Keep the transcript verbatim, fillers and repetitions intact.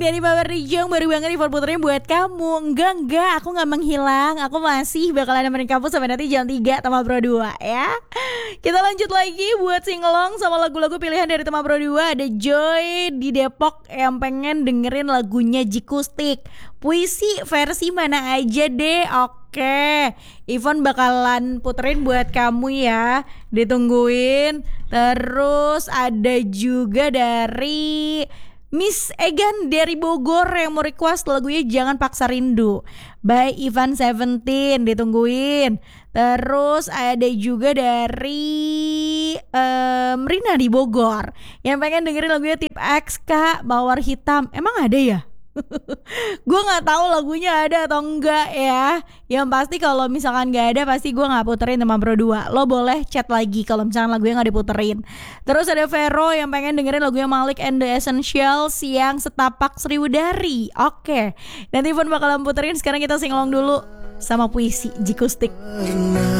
dari Power Rijong baru banget Ivan puternya buat kamu. Enggak, enggak, aku gak menghilang. Aku masih bakal nemenin kamu sampai nanti jam tiga Tema Pro dua ya. Kita lanjut lagi buat singelong sama lagu-lagu pilihan dari Tema Pro dua. Ada Joy di Depok yang pengen dengerin lagunya Jikustik. Puisi versi mana aja deh. Oke, Ivan bakalan puterin buat kamu ya. Ditungguin. Terus ada juga dari Miss Egan dari Bogor yang mau request lagunya Jangan Paksa Rindu by Ivan Seventeen, ditungguin. Terus ada juga dari um, Rina di Bogor yang pengen dengerin lagunya Tip X Kak Mawar Hitam. Emang ada ya? Gue nggak tahu lagunya ada atau enggak ya. Yang pasti kalau misalkan nggak ada pasti gue nggak puterin Tema Pro dua. Lo boleh chat lagi kalau misalkan lagunya nggak diputerin. Terus ada Vero yang pengen dengerin lagunya Malik and the Essentials yang Setapak Sriwudari. Oke, nanti pun bakalan puterin. Sekarang kita singelong dulu sama puisi Jikustik.